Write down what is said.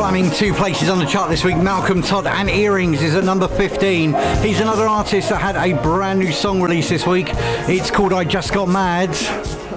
climbing 2 places on the chart this week. Malcolm Todd and Earrings is at number 15. He's another artist that had a brand new song released this week. It's called I Just Got Mad.